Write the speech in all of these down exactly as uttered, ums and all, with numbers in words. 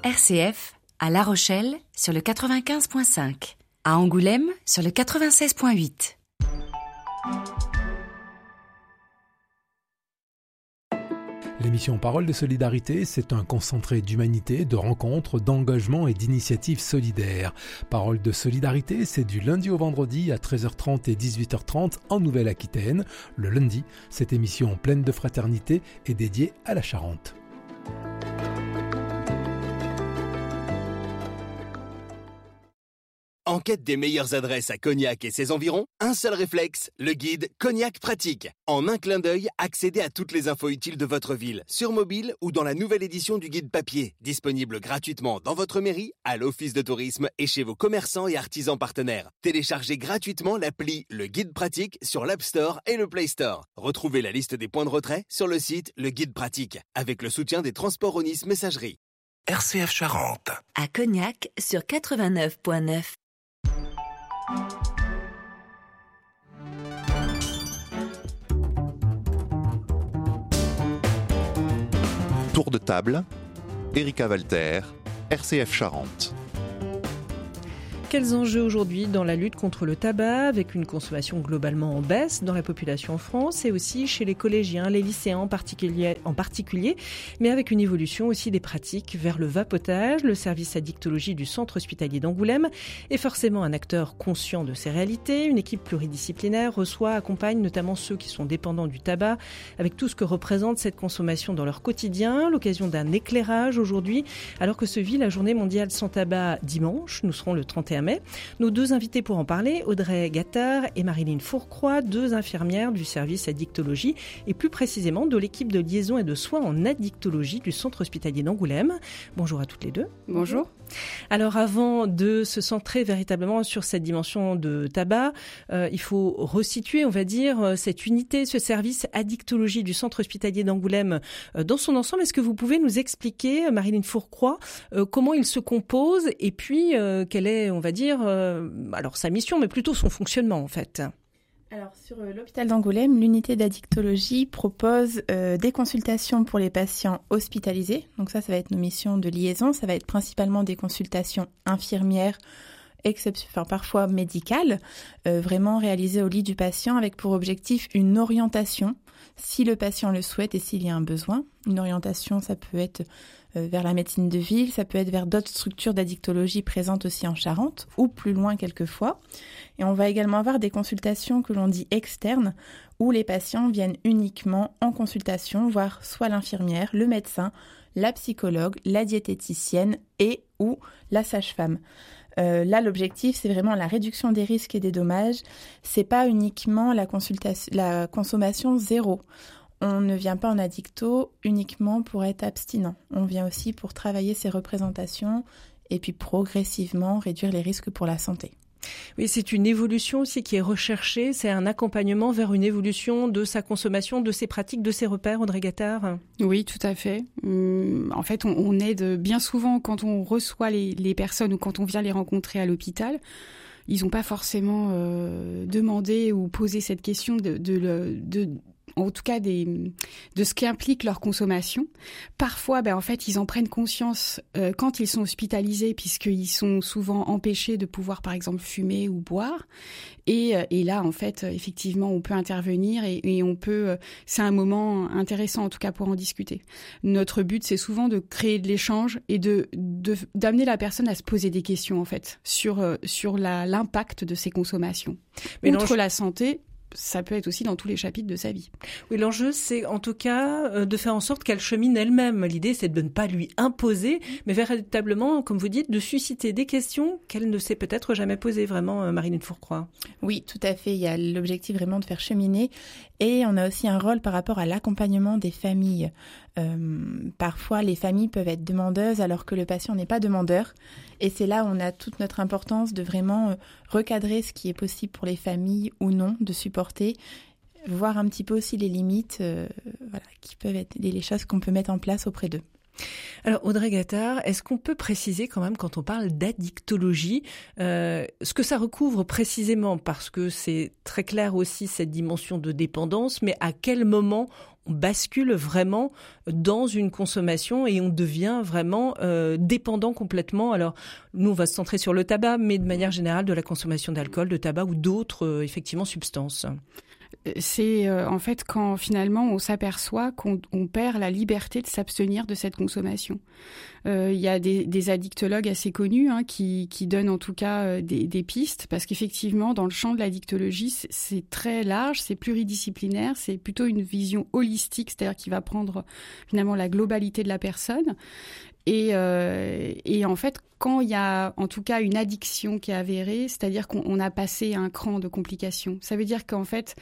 R C F, à La Rochelle, sur le quatre-vingt-quinze virgule cinq. À Angoulême, sur le quatre-vingt-seize virgule huit. L'émission Parole de solidarité, c'est un concentré d'humanité, de rencontres, d'engagement et d'initiatives solidaires. Parole de solidarité, c'est du lundi au vendredi à treize heures trente et dix-huit heures trente en Nouvelle-Aquitaine. Le lundi, cette émission pleine de fraternité est dédiée à la Charente. En quête des meilleures adresses à Cognac et ses environs, un seul réflexe, le guide Cognac Pratique. En un clin d'œil, accédez à toutes les infos utiles de votre ville, sur mobile ou dans la nouvelle édition du guide papier, disponible gratuitement dans votre mairie, à l'office de tourisme et chez vos commerçants et artisans partenaires. Téléchargez gratuitement l'appli Le Guide Pratique sur l'App Store et le Play Store. Retrouvez la liste des points de retrait sur le site Le Guide Pratique, avec le soutien des transports Onis Messagerie. R C F Charente. À Cognac, sur quatre-vingt-neuf virgule neuf. Tour de table, Erika Walter, R C F Charente. Quels enjeux aujourd'hui dans la lutte contre le tabac, avec une consommation globalement en baisse dans la population en France et aussi chez les collégiens, les lycéens en particulier, en particulier, mais avec une évolution aussi des pratiques vers le vapotage. Le service addictologie du centre hospitalier d'Angoulême est forcément un acteur conscient de ces réalités. Une équipe pluridisciplinaire reçoit, accompagne notamment ceux qui sont dépendants du tabac, avec tout ce que représente cette consommation dans leur quotidien. L'occasion d'un éclairage aujourd'hui, alors que se vit la journée mondiale sans tabac dimanche. Nous serons le trente et un mai. Nos deux invités pour en parler, Audrey Gattard et Marilyn Fourcroy, deux infirmières du service addictologie et plus précisément de l'équipe de liaison et de soins en addictologie du centre hospitalier d'Angoulême. Bonjour à toutes les deux. Bonjour. Alors avant de se centrer véritablement sur cette dimension de tabac, euh, il faut resituer, on va dire, cette unité, ce service addictologie du centre hospitalier d'Angoulême euh, dans son ensemble. Est-ce que vous pouvez nous expliquer, Marilyn Fourcroy, euh, comment il se compose et puis euh, quelle est, on va dire, euh, alors sa mission, mais plutôt son fonctionnement en fait? Alors, sur euh, l'hôpital d'Angoulême, l'unité d'addictologie propose euh, des consultations pour les patients hospitalisés. Donc ça, ça va être nos missions de liaison. Ça va être principalement des consultations infirmières, exception, enfin, parfois médicales, euh, vraiment réalisées au lit du patient avec pour objectif une orientation, si le patient le souhaite et s'il y a un besoin. Une orientation, ça peut être euh, vers la médecine de ville, ça peut être vers d'autres structures d'addictologie présentes aussi en Charente, ou plus loin quelquefois. Et on va également avoir des consultations que l'on dit externes, où les patients viennent uniquement en consultation, voir soit l'infirmière, le médecin, la psychologue, la diététicienne et ou la sage-femme. Euh, là, l'objectif, c'est vraiment la réduction des risques et des dommages. C'est pas uniquement la consultation, la consommation zéro. On ne vient pas en addicto uniquement pour être abstinent. On vient aussi pour travailler ses représentations et puis progressivement réduire les risques pour la santé. Oui, c'est une évolution aussi qui est recherchée. C'est un accompagnement vers une évolution de sa consommation, de ses pratiques, de ses repères, Audrey Gattard. Oui, tout à fait. En fait, on, on aide bien souvent quand on reçoit les, les personnes ou quand on vient les rencontrer à l'hôpital. Ils n'ont pas forcément euh, demandé ou posé cette question de, de, de, de en tout cas des, de ce qu'implique leur consommation. Parfois, ben, en fait, ils en prennent conscience euh, quand ils sont hospitalisés, puisqu'ils sont souvent empêchés de pouvoir, par exemple, fumer ou boire. Et, et là, en fait, effectivement, on peut intervenir et, et on peut... C'est un moment intéressant, en tout cas, pour en discuter. Notre but, c'est souvent de créer de l'échange et de, de, d'amener la personne à se poser des questions, en fait, sur, sur la, l'impact de ses consommations. Mais outre la santé, ça peut être aussi dans tous les chapitres de sa vie. Oui, l'enjeu, c'est en tout cas euh, de faire en sorte qu'elle chemine elle-même. L'idée, c'est de ne pas lui imposer, mais véritablement, comme vous dites, de susciter des questions qu'elle ne s'est peut-être jamais posées, vraiment, euh, Marilyn Fourcroy. Oui, tout à fait. Il y a l'objectif vraiment de faire cheminer. Et on a aussi un rôle par rapport à l'accompagnement des familles. Euh, parfois, les familles peuvent être demandeuses alors que le patient n'est pas demandeur. Et c'est là où on a toute notre importance de vraiment euh, recadrer ce qui est possible pour les familles ou non de supporter, voir un petit peu aussi les limites, euh, voilà, qui peuvent être les choses qu'on peut mettre en place auprès d'eux. Alors Audrey Gattard, est-ce qu'on peut préciser quand même quand on parle d'addictologie, euh, ce que ça recouvre précisément, parce que c'est très clair aussi cette dimension de dépendance, mais à quel moment on bascule vraiment dans une consommation et on devient vraiment euh, dépendant complètement. Alors nous on va se centrer sur le tabac, mais de manière générale de la consommation d'alcool, de tabac ou d'autres euh, effectivement substances. C'est euh, en fait quand finalement on s'aperçoit qu'on on perd la liberté de s'abstenir de cette consommation. Il euh, y a des, des addictologues assez connus hein, qui, qui donnent en tout cas euh, des, des pistes, parce qu'effectivement dans le champ de l'addictologie c'est, c'est très large, c'est pluridisciplinaire, c'est plutôt une vision holistique, c'est-à-dire qui va prendre finalement la globalité de la personne. Et, euh, et en fait, quand il y a en tout cas une addiction qui est avérée, c'est-à-dire qu'on on a passé un cran de complication. Ça veut dire qu'en fait,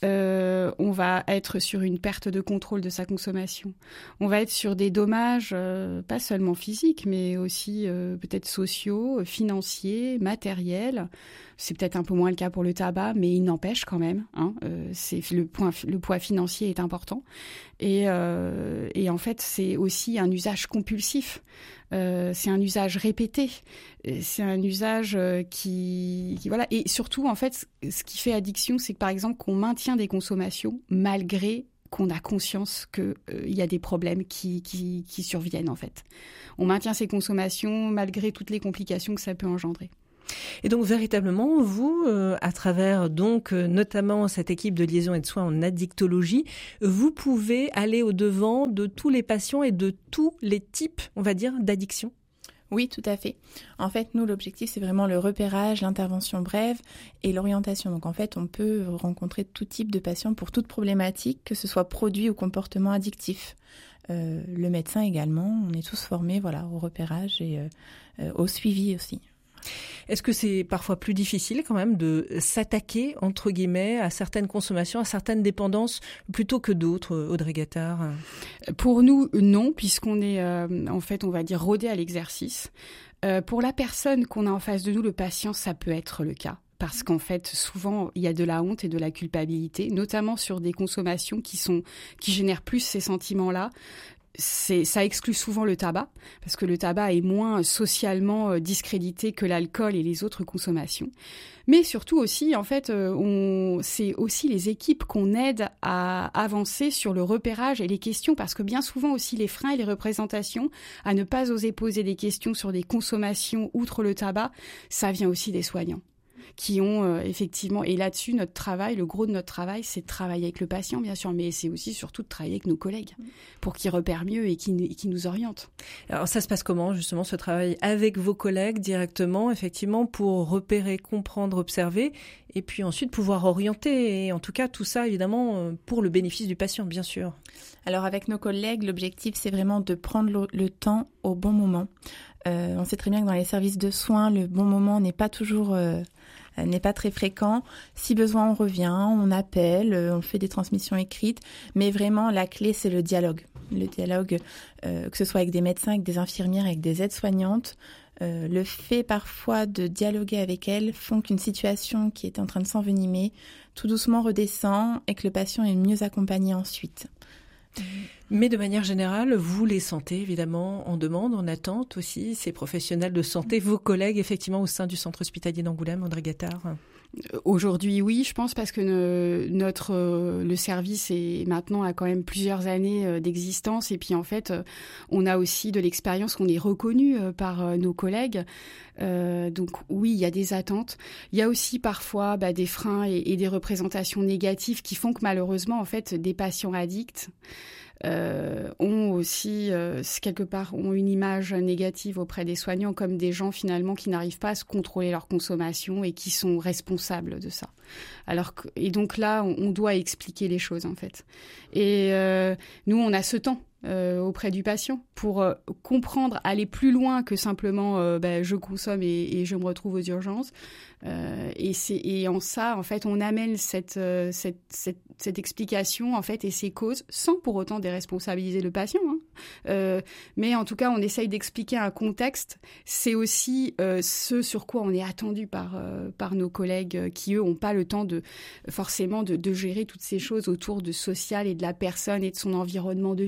euh, on va être sur une perte de contrôle de sa consommation. On va être sur des dommages, euh, pas seulement physiques, mais aussi euh, peut-être sociaux, financiers, matériels. C'est peut-être un peu moins le cas pour le tabac, mais il n'empêche quand même. Hein, euh, c'est le, point, le poids financier est important. Et, euh, et en fait, c'est aussi un usage compulsif. Euh, c'est un usage répété. C'est un usage euh, qui, qui... Voilà. Et surtout, en fait, ce qui fait addiction, c'est que, par exemple, qu'on maintient des consommations malgré qu'on a conscience qu'il euh, y a des problèmes qui, qui, qui surviennent, en fait. On maintient ces consommations malgré toutes les complications que ça peut engendrer. Et donc véritablement, vous, euh, à travers donc euh, notamment cette équipe de liaison et de soins en addictologie, vous pouvez aller au-devant de tous les patients et de tous les types, on va dire, d'addiction. Oui, tout à fait. En fait, nous, l'objectif, c'est vraiment le repérage, l'intervention brève et l'orientation. Donc, en fait, on peut rencontrer tout type de patients pour toute problématique, que ce soit produit ou comportement addictif. Euh, le médecin également, on est tous formés, voilà, au repérage et euh, euh, au suivi aussi. Est-ce que c'est parfois plus difficile quand même de s'attaquer, entre guillemets, à certaines consommations, à certaines dépendances, plutôt que d'autres, Audrey Gattard ? Pour nous, non, puisqu'on est, euh, en fait, on va dire, rodé à l'exercice. Euh, pour la personne qu'on a en face de nous, le patient, ça peut être le cas. Parce qu'en fait, souvent, il y a de la honte et de la culpabilité, notamment sur des consommations qui sont, qui génèrent plus ces sentiments-là. C'est, ça exclut souvent le tabac, parce que le tabac est moins socialement discrédité que l'alcool et les autres consommations. Mais surtout aussi, en fait, on, c'est aussi les équipes qu'on aide à avancer sur le repérage et les questions, parce que bien souvent aussi les freins et les représentations à ne pas oser poser des questions sur des consommations outre le tabac, ça vient aussi des soignants. Qui ont euh, effectivement, et là-dessus, notre travail, le gros de notre travail, c'est de travailler avec le patient, bien sûr, mais c'est aussi surtout de travailler avec nos collègues pour qu'ils repèrent mieux et qu'ils, qu'ils nous orientent. Alors ça se passe comment, justement, ce travail avec vos collègues directement, effectivement, pour repérer, comprendre, observer, et puis ensuite pouvoir orienter, et en tout cas, tout ça, évidemment, pour le bénéfice du patient, bien sûr. Alors avec nos collègues, l'objectif, c'est vraiment de prendre le, le temps au bon moment. Euh, on sait très bien que dans les services de soins, le bon moment n'est pas toujours... Euh, n'est pas très fréquent. Si besoin, on revient, on appelle, on fait des transmissions écrites. Mais vraiment, la clé, c'est le dialogue. Le dialogue, euh, que ce soit avec des médecins, avec des infirmières, avec des aides-soignantes. Euh, le fait parfois de dialoguer avec elles font qu'une situation qui est en train de s'envenimer, tout doucement redescend et que le patient est mieux accompagné ensuite. Mais de manière générale, vous les sentez évidemment en demande, en attente aussi, ces professionnels de santé, vos collègues effectivement au sein du centre hospitalier d'Angoulême, Audrey Gattard ? Aujourd'hui, oui, je pense, parce que ne, notre euh, le service est maintenant a quand même plusieurs années euh, d'existence, et puis en fait, euh, on a aussi de l'expérience, qu'on est reconnu euh, par euh, nos collègues. Euh, donc oui, il y a des attentes. Il y a aussi parfois bah, des freins et, et des représentations négatives qui font que malheureusement, en fait, des patients addicts Euh, ont aussi, euh, quelque part, ont une image négative auprès des soignants comme des gens finalement qui n'arrivent pas à se contrôler leur consommation et qui sont responsables de ça. Alors que, et donc là, on, on doit expliquer les choses en fait. Et euh, nous, on a ce temps euh, auprès du patient pour euh, comprendre, aller plus loin que simplement euh, bah, je consomme et, et je me retrouve aux urgences. Euh, et, c'est, et en ça, en fait, on amène cette, euh, cette, cette, cette explication en fait et ces causes sans pour autant déresponsabiliser le patient. Hein. Euh, mais en tout cas, on essaye d'expliquer un contexte. C'est aussi euh, ce sur quoi on est attendu par, euh, par nos collègues qui, eux, n'ont pas le temps de forcément de, de gérer toutes ces choses autour de social et de la personne et de son environnement de vie.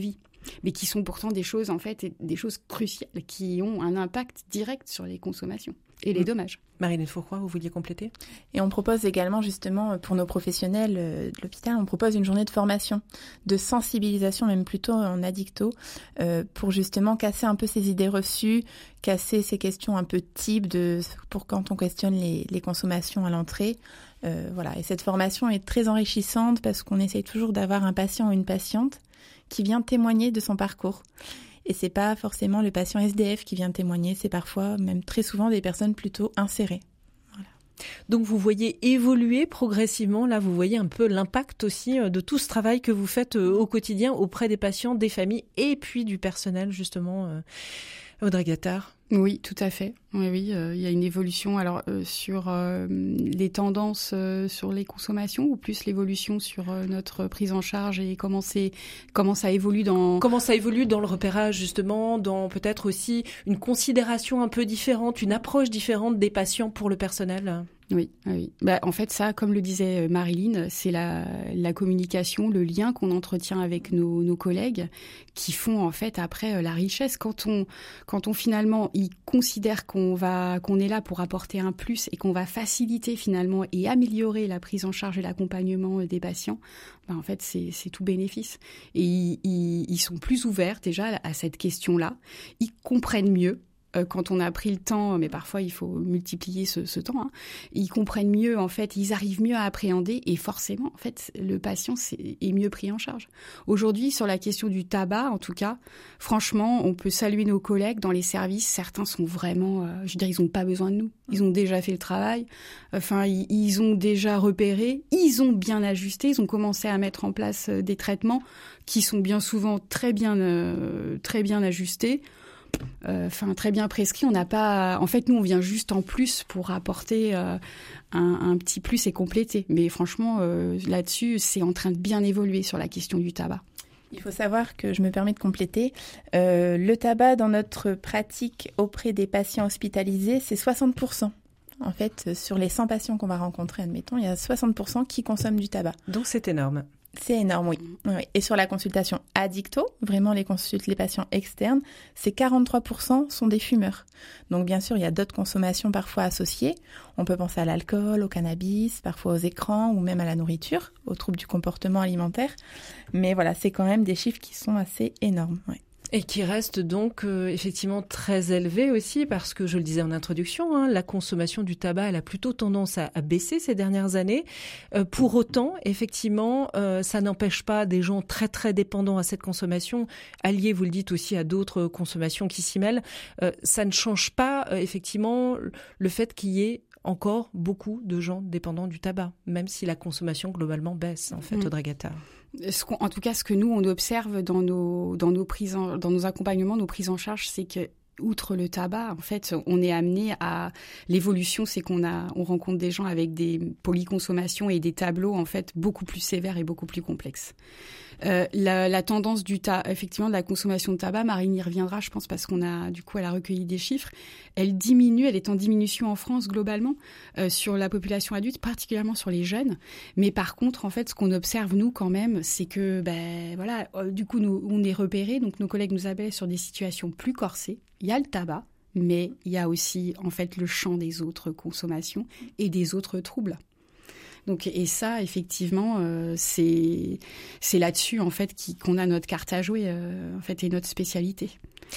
mais qui sont pourtant des choses, en fait, des choses cruciales, qui ont un impact direct sur les consommations et les mmh. dommages. Marilyn Fourcroy, vous vouliez compléter ? Et on propose également, justement, pour nos professionnels de l'hôpital, on propose une journée de formation, de sensibilisation, même plutôt en addicto, euh, pour justement casser un peu ces idées reçues, casser ces questions un peu types de, pour quand on questionne les, les consommations à l'entrée. Euh, voilà. Et cette formation est très enrichissante parce qu'on essaye toujours d'avoir un patient ou une patiente qui vient témoigner de son parcours. Et c'est pas forcément le patient S D F qui vient témoigner, c'est parfois, même très souvent, des personnes plutôt insérées. Voilà. Donc vous voyez évoluer progressivement, là vous voyez un peu l'impact aussi de tout ce travail que vous faites au quotidien auprès des patients, des familles et puis du personnel justement. Audrey Gattard. Oui, tout à fait. Oui, oui, euh, il y a une évolution alors euh, sur euh, les tendances euh, sur les consommations ou plus l'évolution sur euh, notre prise en charge et comment c'est comment ça évolue dans comment ça évolue dans le repérage justement, dans peut-être aussi une considération un peu différente, une approche différente des patients pour le personnel. Oui, oui. Bah, en fait, ça, comme le disait Marilyn, c'est la, la communication, le lien qu'on entretient avec nos, nos collègues qui font en fait après la richesse. Quand on, quand on finalement, ils considèrent qu'on va, qu'on est là pour apporter un plus et qu'on va faciliter finalement et améliorer la prise en charge et l'accompagnement des patients, bah, en fait, c'est, c'est tout bénéfice. Et ils, ils, ils sont plus ouverts déjà à cette question-là. Ils comprennent mieux. Quand on a pris le temps, mais parfois il faut multiplier ce, ce temps, hein, ils comprennent mieux, en fait, ils arrivent mieux à appréhender et forcément, en fait, le patient c'est, est mieux pris en charge. Aujourd'hui, sur la question du tabac, en tout cas, franchement, on peut saluer nos collègues dans les services. Certains sont vraiment, euh, je veux dire, ils n'ont pas besoin de nous. Ils ont déjà fait le travail, enfin, ils, ils ont déjà repéré, ils ont bien ajusté, ils ont commencé à mettre en place des traitements qui sont bien souvent très bien, euh, très bien ajustés. Enfin, euh, très bien prescrit. On n'a pas. En fait, nous, on vient juste en plus pour apporter euh, un, un petit plus et compléter. Mais franchement, euh, là-dessus, c'est en train de bien évoluer sur la question du tabac. Il faut savoir que, je me permets de compléter, euh, le tabac dans notre pratique auprès des patients hospitalisés, c'est soixante pour cent. En fait, sur les cent patients qu'on va rencontrer, admettons, il y a soixante pour cent qui consomment du tabac. Donc c'est énorme. C'est énorme, oui. oui. Et sur la consultation addicto, vraiment les consultes, les patients externes, c'est quarante-trois pour cent sont des fumeurs. Donc bien sûr, il y a d'autres consommations parfois associées. On peut penser à l'alcool, au cannabis, parfois aux écrans ou même à la nourriture, aux troubles du comportement alimentaire. Mais voilà, c'est quand même des chiffres qui sont assez énormes, oui. Et qui reste donc euh, effectivement très élevé aussi parce que, je le disais en introduction, hein, la consommation du tabac, elle a plutôt tendance à, à baisser ces dernières années. Euh, pour autant, effectivement, euh, ça n'empêche pas des gens très très dépendants à cette consommation, alliés, vous le dites aussi, à d'autres consommations qui s'y mêlent. Euh, ça ne change pas euh, effectivement le fait qu'il y ait encore beaucoup de gens dépendants du tabac, même si la consommation globalement baisse, en fait, mmh. Audrey Gattard. Ce qu'on, en tout cas, ce que nous, on observe dans nos, dans nos prises en, dans nos accompagnements, nos prises en charge, c'est que, outre le tabac, en fait, on est amené à l'évolution, c'est qu'on a, on rencontre des gens avec des polyconsommations et des tableaux, en fait, beaucoup plus sévères et beaucoup plus complexes. Euh, la, la tendance du ta, effectivement, de la consommation de tabac, Marine y reviendra, je pense, parce qu'on a, du coup, elle a recueilli des chiffres. Elle diminue, elle est en diminution en France globalement euh, sur la population adulte, particulièrement sur les jeunes. Mais par contre, en fait, ce qu'on observe nous quand même, c'est que, ben voilà, euh, du coup, nous, on est repérés, donc nos collègues nous appellent sur des situations plus corsées. Il y a le tabac, mais il y a aussi, en fait, le champ des autres consommations et des autres troubles. Donc, et ça, effectivement, euh, c'est, c'est là-dessus, en fait, qui, qu'on a notre carte à jouer, euh, en fait, et notre spécialité.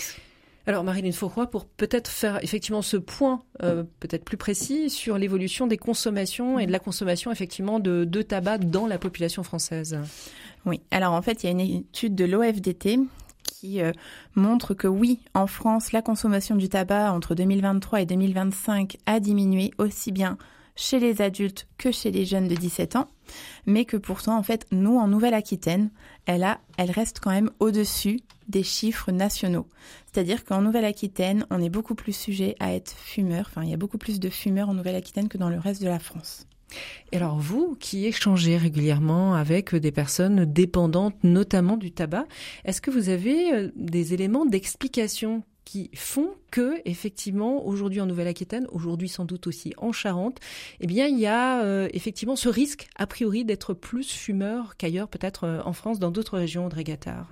Alors, Marilyn Fourcroy, pour peut-être faire effectivement ce point euh, peut-être plus précis sur l'évolution des consommations et de la consommation, effectivement, de, de tabac dans la population française. Oui, alors en fait, il y a une étude de l'O F D T qui euh, montre que oui, en France, la consommation du tabac entre deux mille vingt-trois et deux mille vingt-cinq a diminué aussi bien chez les adultes que chez les jeunes de dix-sept ans, mais que pourtant, en fait, nous, en Nouvelle-Aquitaine, elle, a, elle reste quand même au-dessus des chiffres nationaux. C'est-à-dire qu'en Nouvelle-Aquitaine, on est beaucoup plus sujet à être fumeur, enfin, il y a beaucoup plus de fumeurs en Nouvelle-Aquitaine que dans le reste de la France. Et alors vous, qui échangez régulièrement avec des personnes dépendantes, notamment du tabac, est-ce que vous avez des éléments d'explication qui font que, effectivement, aujourd'hui en Nouvelle-Aquitaine, aujourd'hui sans doute aussi en Charente, eh bien, il y a euh, effectivement ce risque, a priori, d'être plus fumeur qu'ailleurs, peut-être euh, en France, dans d'autres régions, Audrey Gattard?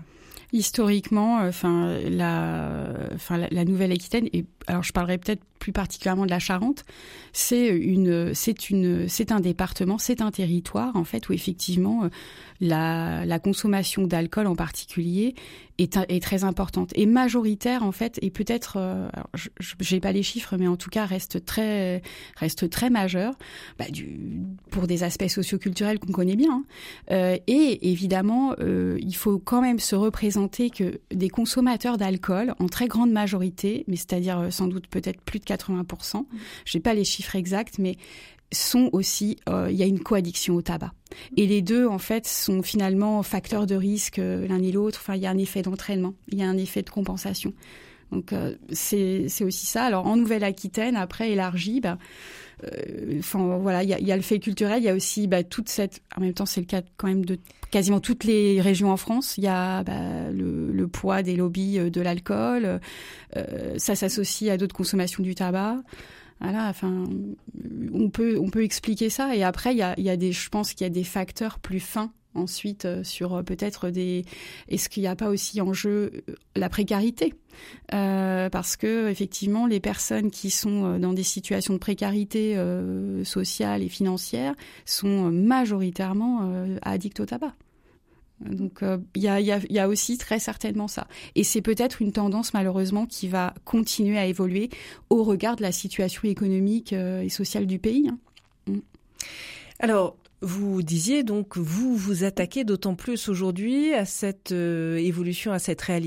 Historiquement, enfin euh, la, enfin la, la Nouvelle-Aquitaine, et alors je parlerai peut-être plus particulièrement de la Charente, c'est une, c'est une, c'est un département, c'est un territoire en fait où effectivement la, la consommation d'alcool en particulier est, est très importante et majoritaire en fait, et peut-être, alors je, j'ai pas les chiffres, mais en tout cas reste très, reste très majeur, bah, du, pour des aspects socioculturels qu'on connaît bien. Hein. Euh, et évidemment, euh, il faut quand même se représenter que des consommateurs d'alcool, en très grande majorité, mais c'est-à-dire sans doute peut-être plus de quatre-vingts pour cent, je n'ai pas les chiffres exacts, mais sont aussi, euh, il y a une coaddiction au tabac. Et les deux, en fait, sont finalement facteurs de risque euh, l'un et l'autre. Enfin, il y a un effet d'entraînement, il y a un effet de compensation. Donc, euh, c'est, c'est aussi ça. Alors, en Nouvelle-Aquitaine, après, élargi, bah, euh, enfin, voilà, il y a, il y a le fait culturel, il y a aussi bah, toute cette... En même temps, c'est le cas quand même de quasiment toutes les régions en France. Il y a bah, le, le poids des lobbies de l'alcool. Euh, ça s'associe à d'autres consommations du tabac. Voilà, enfin, on peut, on peut expliquer ça. Et après, il y a, il y a des, je pense qu'il y a des facteurs plus fins ensuite euh, sur euh, peut-être des... Est-ce qu'il n'y a pas aussi en jeu euh, la précarité euh, parce que effectivement, les personnes qui sont euh, dans des situations de précarité euh, sociale et financière sont majoritairement euh, addictes au tabac. Donc, il euh, y, a, y, a, y a aussi très certainement ça. Et c'est peut-être une tendance, malheureusement, qui va continuer à évoluer au regard de la situation économique euh, et sociale du pays. Hein. Mm. Alors, vous disiez donc, vous vous attaquez d'autant plus aujourd'hui à cette euh, évolution, à cette réalité